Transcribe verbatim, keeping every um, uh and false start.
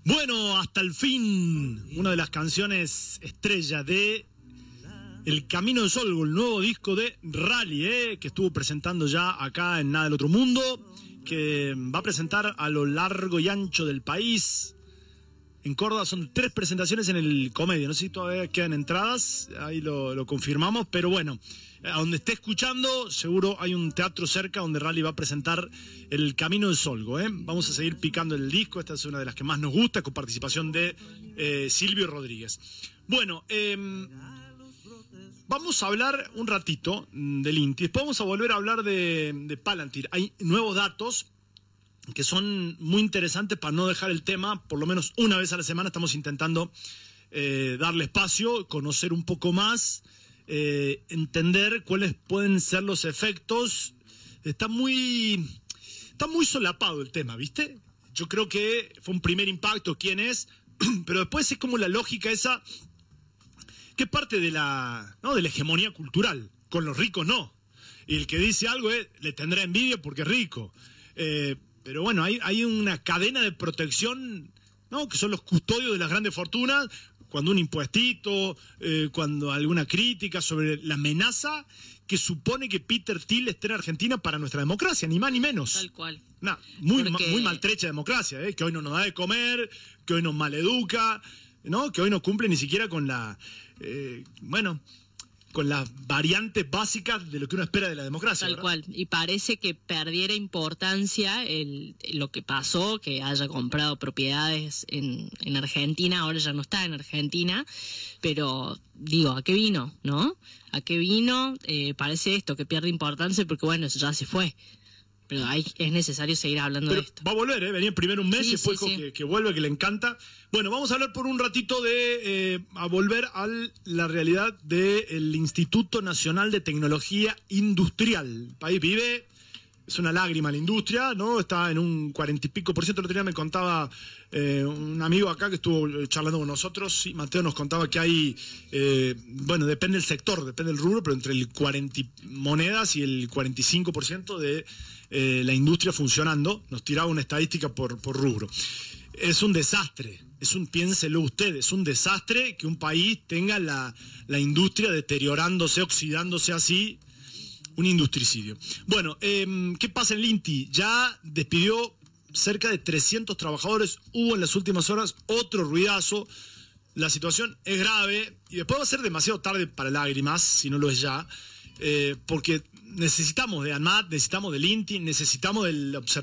Bueno, hasta el fin, una de las canciones estrella de El Camino del Sol, el nuevo disco de Rally, eh, que estuvo presentando ya acá en Nada del Otro Mundo, que va a presentar a lo largo y ancho del país. En Córdoba son tres presentaciones en el Comedia, no sé si todavía quedan entradas, ahí lo, lo confirmamos, pero bueno, a donde esté escuchando, seguro hay un teatro cerca donde Rally va a presentar El Camino del Solgo, ¿eh? Vamos a seguir picando el disco, esta es una de las que más nos gusta, con participación de eh, Silvio Rodríguez. Bueno, eh, vamos a hablar un ratito del Inti, después vamos a volver a hablar de, de Palantir. Hay nuevos datos que son muy interesantes para no dejar el tema, por lo menos una vez a la semana estamos intentando eh, darle espacio, conocer un poco más, eh, entender cuáles pueden ser los efectos. Está muy, está muy solapado el tema, ¿viste? Yo creo que fue un primer impacto, quién es, pero después es como la lógica esa, que parte de la, ¿no? de la hegemonía cultural, con los ricos no. Y el que dice algo es, le tendrá envidia porque es rico. Eh, Pero bueno, hay, hay una cadena de protección, ¿no? Que son los custodios de las grandes fortunas, cuando un impuestito, eh, cuando alguna crítica sobre la amenaza que supone que Peter Thiel esté en Argentina para nuestra democracia, ni más ni menos. Tal cual. Nah, muy, Porque... ma, muy maltrecha democracia, ¿eh? Que hoy no nos da de comer, que hoy nos maleduca, ¿no? Que hoy no cumple ni siquiera con la, eh, bueno... con las variantes básicas de lo que uno espera de la democracia. Tal ¿verdad? cual, y parece que perdiera importancia el, lo que pasó, que haya comprado propiedades en, en Argentina, ahora ya no está en Argentina, pero digo, ¿a qué vino? ¿No? ¿A qué vino? Eh, parece esto, que pierde importancia porque bueno, ya se fue. Pero hay, es necesario seguir hablando Pero de esto. va a volver, ¿eh? Venía primero un mes sí, y después sí, dijo sí. Que, que vuelve, que le encanta. Bueno, vamos a hablar por un ratito de, eh, a volver a la realidad del Instituto Nacional de Tecnología Industrial. El país vive, es una lágrima la industria, ¿no? Está en un cuarenta y pico por ciento. El otro día me contaba eh, un amigo acá que estuvo charlando con nosotros, y Mateo nos contaba que hay, eh, bueno, depende del sector, depende del rubro, pero entre el cuarenta monedas y el cuarenta y cinco por ciento de eh, la industria funcionando. Nos tiraba una estadística por, por rubro. Es un desastre, es un, piénselo usted, es un desastre que un país tenga la, la industria deteriorándose, oxidándose así, un industricidio. Bueno, eh, ¿qué pasa en el Inti? Ya despidió cerca de trescientos trabajadores, hubo en las últimas horas otro ruidazo, la situación es grave y después va a ser demasiado tarde para lágrimas, si no lo es ya, eh, porque necesitamos de ANMAT, necesitamos del Inti, necesitamos del observatorio.